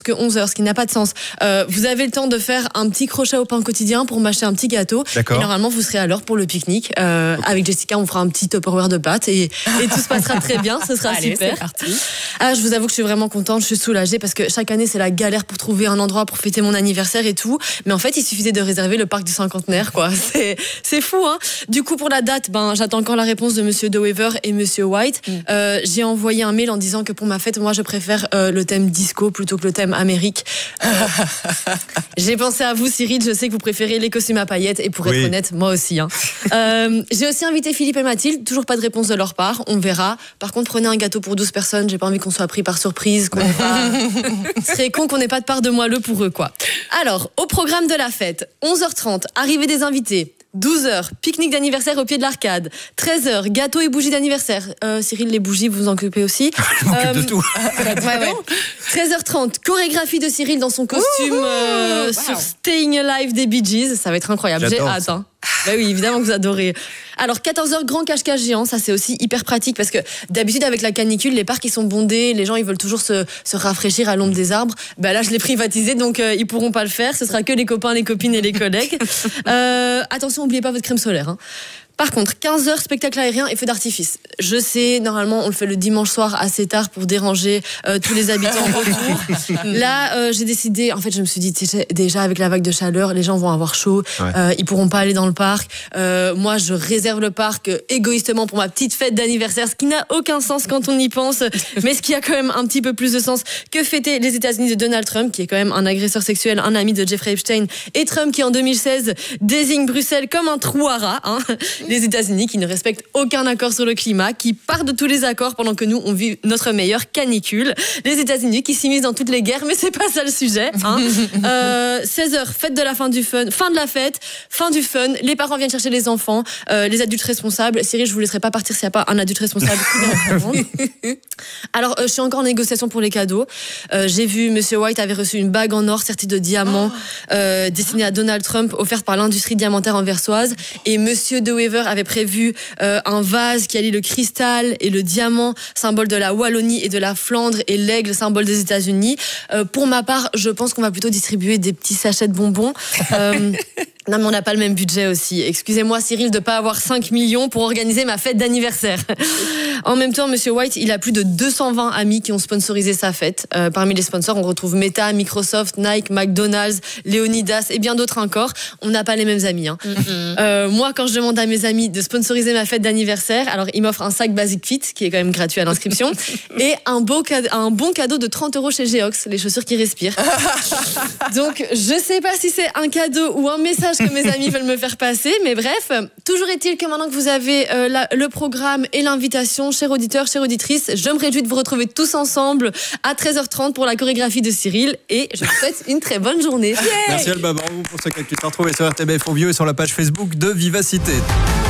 que 11h, ce qui n'a pas de sens. Vous avez le temps de faire un petit crochet au pain quotidien pour mâcher un petit gâteau. Et normalement, vous serez à l'heure pour le pique-nique. Avec Jessica, on fera un petit Tupperware de pâtes et tout se passera très bien. Ce sera super. C'est parti. Ah, je vous avoue que je suis vraiment contente, je suis soulagée parce que chaque année, c'est la galère pour trouver un endroit pour fêter mon anniversaire et tout. Mais en fait, il suffisait de réserver le parc du cinquantenaire, quoi. C'est fou, hein. Du coup, pour la date, j'attends encore la réponse de Monsieur De Wever et Monsieur White. J'ai envoyé un mail en disant que pour ma fête, moi, je préfère le thème disco plutôt que le thème Amérique. J'ai pensé à vous, Cyril. Je sais que vous préférez les costumes à paillettes et pour être honnête, moi aussi. Hein. J'ai aussi invité Philippe et Mathilde. Toujours pas de réponse de leur part. On verra. Par contre, prenez un gâteau pour 12 personnes. J'ai pas envie qu'on soit pris par surprise. Ce serait con qu'on n'ait pas de part de moelleux pour eux, quoi. Alors, au programme de la fête, 11h30, arrivée des invités. 12h, pique-nique d'anniversaire au pied de l'arcade. 13h, gâteau et bougies d'anniversaire. Cyril, les bougies, vous vous en occupez aussi. Je m'occupe de tout. 13h30, chorégraphie de Cyril dans son costume sur Staying Alive des Bee Gees. Ça va être incroyable. J'ai hâte. Hein. Bah oui, évidemment que vous adorez. Alors 14h, grand cache-cache géant, ça c'est aussi hyper pratique parce que d'habitude avec la canicule, les parcs ils sont bondés, les gens ils veulent toujours se rafraîchir à l'ombre des arbres. Bah là je l'ai privatisé donc ils pourront pas le faire, ce sera que les copains, les copines et les collègues. Attention, n'oubliez pas votre crème solaire. Hein. Par contre, 15h, spectacle aérien et feu d'artifice. Je sais, normalement, on le fait le dimanche soir assez tard pour déranger tous les habitants autour. Là, j'ai décidé, en fait, je me suis dit, déjà avec la vague de chaleur, les gens vont avoir chaud, ils pourront pas aller dans le parc. Moi, je réserve le parc égoïstement pour ma petite fête d'anniversaire, ce qui n'a aucun sens quand on y pense, mais ce qui a quand même un petit peu plus de sens que fêter les États-Unis de Donald Trump, qui est quand même un agresseur sexuel, un ami de Jeffrey Epstein, et Trump qui, en 2016, désigne Bruxelles comme un trou à rats. Hein. Les États-Unis qui ne respectent aucun accord sur le climat, qui partent de tous les accords pendant que nous, on vit notre meilleure canicule. Les États-Unis qui s'immiscent dans toutes les guerres, mais c'est pas ça le sujet. Hein. 16h, fête de la fin du fun, fin de la fête, fin du fun. Les parents viennent chercher les enfants, les adultes responsables. Cyril, je vous laisserai pas partir s'il n'y a pas un adulte responsable. Alors, je suis encore en négociation pour les cadeaux. J'ai vu Monsieur White avait reçu une bague en or sertie de diamants destinée à Donald Trump, offerte par l'industrie diamantaire anversoise. Et Monsieur De Wever avait prévu un vase qui allie le cristal et le diamant, symbole de la Wallonie et de la Flandre, et l'aigle, symbole des États-Unis. Pour ma part, je pense qu'on va plutôt distribuer des petits sachets de bonbons. Non, mais on n'a pas le même budget aussi. Excusez-moi, Cyril, de pas avoir 5 millions pour organiser ma fête d'anniversaire. En même temps, Monsieur White, il a plus de 220 amis qui ont sponsorisé sa fête. Parmi les sponsors, on retrouve Meta, Microsoft, Nike, McDonald's, Leonidas et bien d'autres encore. On n'a pas les mêmes amis. Hein. Moi, quand je demande à mes amis de sponsoriser ma fête d'anniversaire, alors ils m'offrent un sac Basic Fit, qui est quand même gratuit à l'inscription, et un bon cadeau de 30 € chez Geox, les chaussures qui respirent. Donc, je sais pas si c'est un cadeau ou un message que mes amis veulent me faire passer, mais bref, toujours est-il que maintenant que vous avez le programme et l'invitation, chers auditeurs, chères auditrices, je me réjouis de vous retrouver tous ensemble à 13h30 pour la chorégraphie de Cyril, et je vous souhaite une très bonne journée. Merci Alba, bravo pour ce que tu t'es retrouvé sur RTBF Ovio et sur la page Facebook de Vivacité.